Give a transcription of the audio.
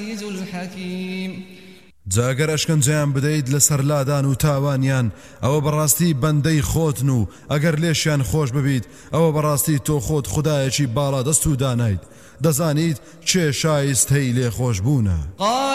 العزيز الحكيم جاگەر ئەشکەنجەیان بدەیت لەسەر لادان و تاوانیان ئەوە بەڕاستی بەندەی خۆتن و ئەگەر لێشیان خۆش ببیت ئەوە بەڕاستی تۆ خۆت خودایەکی باڵا دەست و دانایت دەزانیت چێ شایستەی لێخۆش بوونە.